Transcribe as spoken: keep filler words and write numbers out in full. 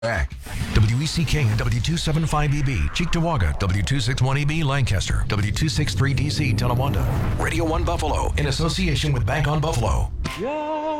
Back. W E C K and W two seventy-five E B, Cheektowaga, W two sixty-one E B, Lancaster, W two sixty-three D C, Tonawanda. Radio one Buffalo, in association with Bank on Buffalo. Yeah.